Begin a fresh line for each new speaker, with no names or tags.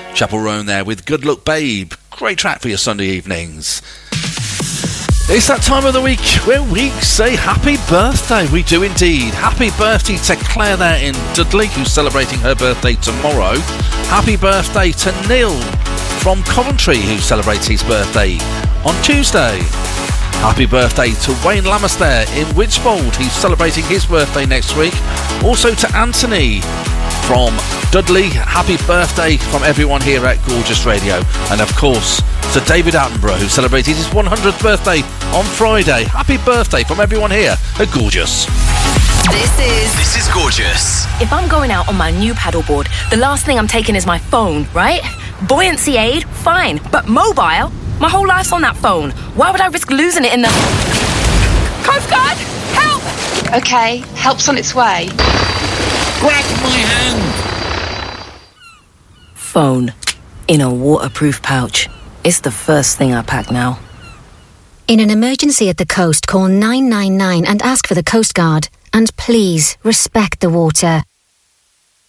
Chapel Roan there with Good Luck Babe. Great track for your Sunday evenings. It's that time of the week where we say happy birthday. We do indeed. Happy birthday to Claire there in Dudley, who's celebrating her birthday tomorrow. Happy birthday to Neil from Coventry, who celebrates his birthday on Tuesday. Happy birthday to Wayne Lammas there in Witchbold, who's celebrating his birthday next week. Also to Anthony from Dudley, happy birthday from everyone here at Gorgeous Radio. And of course, to David Attenborough, who celebrated his 100th birthday on Friday. Happy birthday from everyone here at Gorgeous.
This is Gorgeous.
If I'm going out on my new paddleboard, the last thing I'm taking is my phone, right? Buoyancy aid, fine. But mobile? My whole life's on that phone. Why would I risk losing it in the... Coast Guard, help!
Okay, help's on its way.
Grab my hand.
Phone. In a waterproof pouch. It's the first thing I pack now.
In an emergency at the coast, call 999 and ask for the Coast Guard. And please, respect the water.